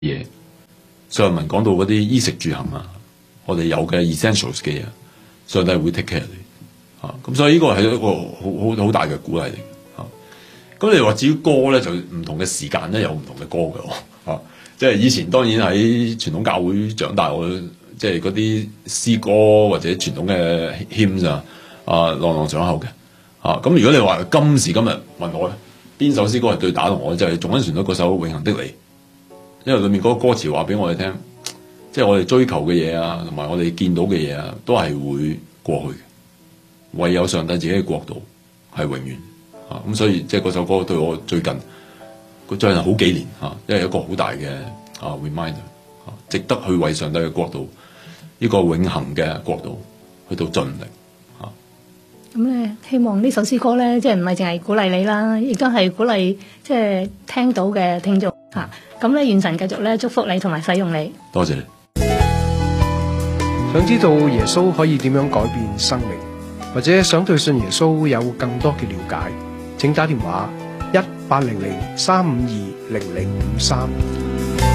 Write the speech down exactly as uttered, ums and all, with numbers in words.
嘢。上文講到嗰啲衣食住行啊，我哋有嘅 essentials 嘅嘢，上帝會 take care 你啊。咁所以呢個係一個好好好大嘅鼓勵嚟啊。咁你話至於歌咧，就唔同嘅時間咧有唔同嘅歌嘅啊。即係以前當然喺傳統教會長大，我即係嗰啲詩歌或者傳統嘅 hymns 啊，啊朗朗上口嘅啊。咁如果你話今時今日問我邊首詩歌係最打動我，就係頌恩旋律嗰首《永恆的你》，因為裏面嗰個歌詞話俾我哋聽，即係我哋追求嘅嘢啊，同埋我哋見到嘅嘢啊，都係會過去嘅，唯有上帝自己嘅國度係永遠啊。咁所以即係嗰首歌對我最近。佢最近好幾年嚇，因為一個好大嘅啊 reminder 嚇，值得去為上帝嘅國度呢個永恆嘅國度去到盡力嚇。 咁咧，希望呢首詩歌咧，即係唔係淨係鼓勵你啦，亦都係鼓勵即係聽到嘅聽眾嚇。咁咧，願神繼續咧祝福你同埋使用你。 多謝你。 想知道耶穌可以點樣改變生命，或者想對信耶穌有更多嘅了解，請打電話一八零零三五二零零五三。